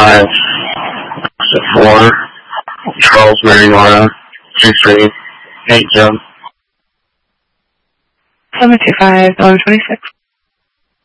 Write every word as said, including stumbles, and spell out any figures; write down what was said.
five, exit four, Charles Mary Nora, three three eight zero. seven two five, eleven twenty-six.